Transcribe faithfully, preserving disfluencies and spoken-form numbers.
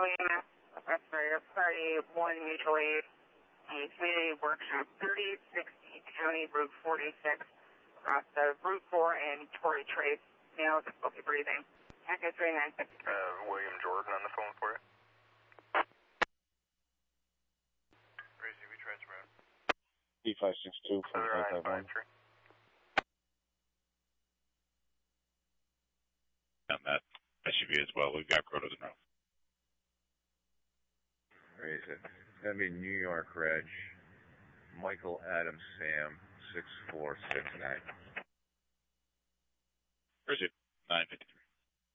William, that's for Party one Mutual Aid, the Community Workshop thirty sixty County Route forty-six, across the Route four and Torrey Trace, male, difficulty breathing. Echo three nine six. Uh, William Jordan on the phone for you. Racy, we transfer. B five six two, four five five one. On that S U V as well, we've got Crotos and Ralph. Raise it. It's going to be New York Reg, Michael Adams Sam, six four six nine. Where's it? nine fifty-three.